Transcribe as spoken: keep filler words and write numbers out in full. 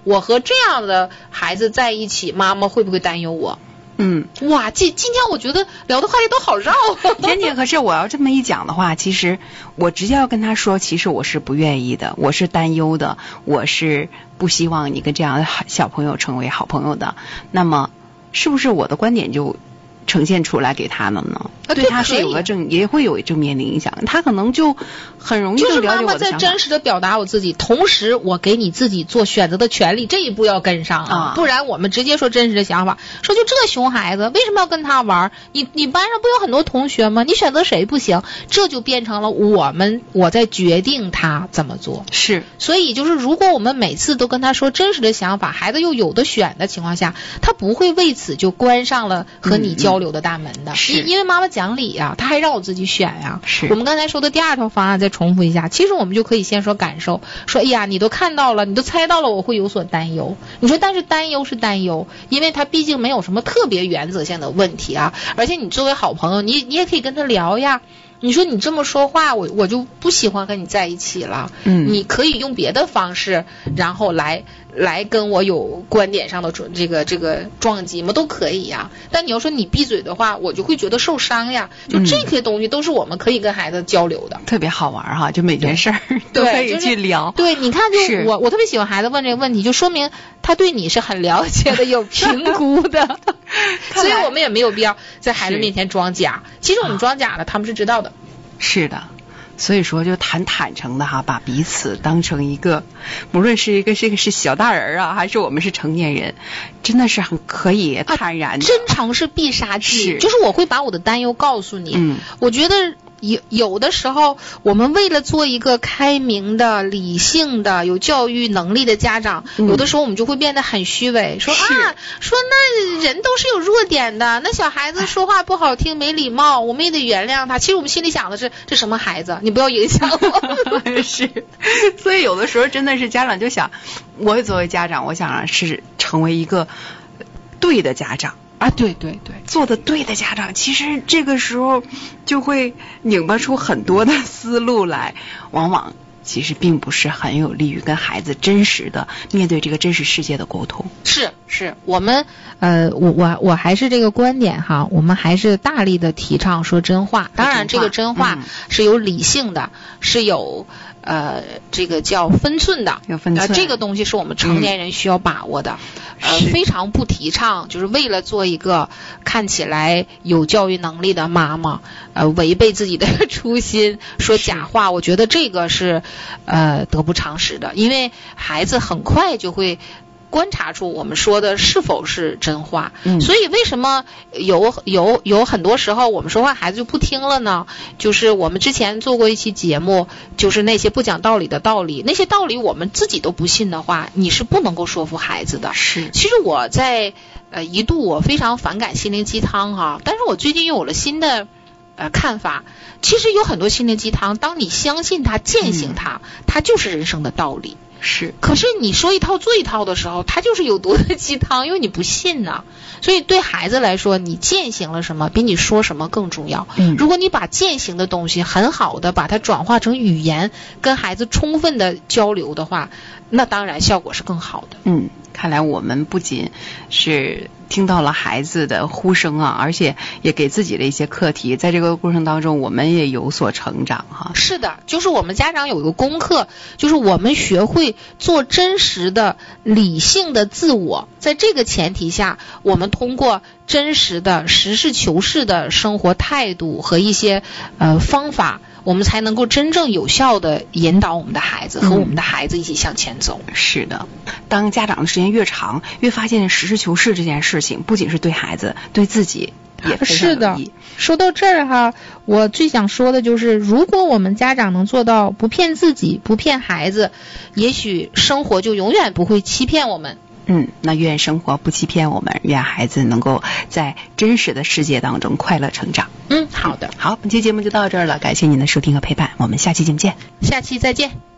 我和这样的孩子在一起，妈妈会不会担忧我？ 嗯， 哇，今今天我觉得聊的话题都好绕。 天姐，可是我要这么一讲的话，其实我直接要跟他说，其实我是不愿意的，我是担忧的，我是不希望你跟这样的小朋友成为好朋友的。那么，是不是我的观点就呈现出来给他了呢？ 啊、 对他是有个正，也会有正面的影响。他可能就很容易就了解我的想法。 就是妈妈在真实的表达我自己，同时我给你自己做选择的权利，这一步要跟上啊，啊不然我们直接说真实的想法，说就这熊孩子为什么要跟他玩？你你班上不有很多同学吗？你选择谁不行？这就变成了我们我在决定他怎么做。 是， 所以就是如果我们每次都跟他说真实的想法，孩子又有的选的情况下，他不会为此就关上了和你交流的大门的。嗯、 是， 因为妈妈讲理呀、啊，他还让我自己选呀、啊。 是， 我们刚才说的第二套方案再重复一下，其实我们就可以先说感受，说哎呀，你都看到了，你都猜到了，我会有所担忧。你说，但是担忧是担忧，因为他毕竟没有什么特别原则性的问题啊，而且你作为好朋友，你你也可以跟他聊呀。你说你这么说话，我我就不喜欢跟你在一起了。 嗯， 你可以用别的方式，然后来来跟我有观点上的这个这个撞击嘛，都可以呀。但你要说你闭嘴的话，我就会觉得受伤呀。就这些东西都是我们可以跟孩子交流的， 嗯、特别好玩哈，就每件事儿都可以去聊。 对，就是、对，你看就，就我我特别喜欢孩子问这个问题，就说明他对你是很了解的，有评估的。所以我们也没有必要在孩子面前装假。其实我们装假了，他们是知道的。 是的，所以说就谈坦诚的哈，把彼此当成一个，无论是一个这个是小大人啊，还是我们是成年人，真的是很可以坦然的。 啊、真诚是必杀技，就是我会把我的担忧告诉你。 嗯， 我觉得。有有的时候，我们为了做一个开明的、理性的、有教育能力的家长，嗯、有的时候我们就会变得很虚伪，说啊，说那人都是有弱点的，那小孩子说话不好听、没礼貌，我们也得原谅他。其实我们心里想的是，这什么孩子？你不要影响我。 是，所以有的时候真的是家长就想，我作为家长，我想是成为一个对的家长。 啊，对对对， 做的对的家长，其实这个时候就会拧巴出很多的思路来，往往其实并不是很有利于跟孩子真实的面对这个真实世界的沟通。 是是，我们呃，我我我还是这个观点哈，我们还是大力的提倡说真话。当然，这个真话是有理性的，嗯、是有。呃，这个叫分寸的， 有分寸、 呃，这个东西是我们成年人需要把握的。嗯、呃，非常不提倡，就是为了做一个看起来有教育能力的妈妈，呃，违背自己的初心说假话。我觉得这个是呃得不偿失的，因为孩子很快就会。观察出我们说的是否是真话， 嗯， 所以为什么有有有很多时候我们说话孩子就不听了呢？就是我们之前做过一期节目，就是那些不讲道理的道理，那些道理我们自己都不信的话，你是不能够说服孩子的。 是， 其实我在呃一度我非常反感心灵鸡汤哈，但是我最近有了新的呃看法。其实有很多心灵鸡汤，当你相信它、践行它，嗯、它就是人生的道理。 是， 可是你说一套做一套的时候，它就是有毒的鸡汤，因为你不信呐、啊。所以对孩子来说，你践行了什么，比你说什么更重要。 嗯， 如果你把践行的东西很好的把它转化成语言，跟孩子充分的交流的话，那当然效果是更好的。 嗯，看来我们不仅是听到了孩子的呼声啊，而且也给自己的一些课题，在这个过程当中我们也有所成长哈。 是的，就是我们家长有一个功课，就是我们学会做真实的理性的自我，在这个前提下，我们通过真实的实事求是的生活态度和一些呃方法，我们才能够真正有效的引导我们的孩子，和我们的孩子一起向前走。 嗯、是的，当家长的时间越长，越发现实事求是这件事情不仅是对孩子，对自己也非常有意义。 是的，说到这儿哈，我最想说的就是，如果我们家长能做到不骗自己，不骗孩子，也许生活就永远不会欺骗我们。 嗯，那愿生活不欺骗我们，愿孩子能够在真实的世界当中快乐成长。 嗯，好的， 好，本期节目就到这儿了，感谢您的收听和陪伴，我们下期节目见。 下期再见。